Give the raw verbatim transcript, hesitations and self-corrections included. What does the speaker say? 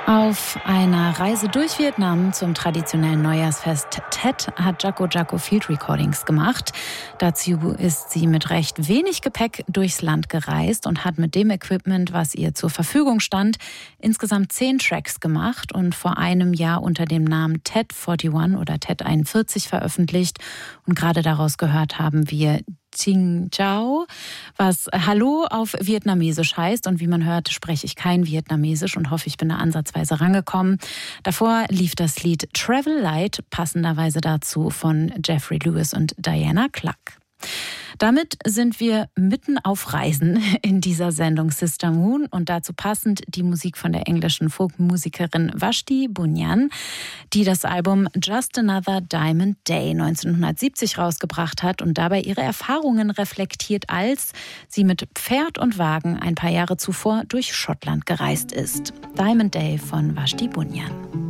Auf einer Reise durch Vietnam zum traditionellen Neujahrsfest Tet hat Jaco Jaco Field Recordings gemacht. Dazu ist sie mit recht wenig Gepäck durchs Land gereist und hat mit dem Equipment, was ihr zur Verfügung stand, insgesamt zehn Tracks gemacht und vor einem Jahr unter dem Namen Tet einundvierzig oder Tet einundvierzig veröffentlicht. Und gerade daraus gehört haben wir Ting Chao, was Hallo auf Vietnamesisch heißt. Und wie man hört, spreche ich kein Vietnamesisch und hoffe, ich bin da ansatzweise rangekommen. Davor lief das Lied Travel Light, passenderweise dazu von Jeffrey Lewis und Diana Clark. Damit sind wir mitten auf Reisen in dieser Sendung Sister Moon und dazu passend die Musik von der englischen Folkmusikerin Vashti Bunyan, die das Album Just Another Diamond Day neunzehnhundertsiebzig rausgebracht hat und dabei ihre Erfahrungen reflektiert, als sie mit Pferd und Wagen ein paar Jahre zuvor durch Schottland gereist ist. Diamond Day von Vashti Bunyan.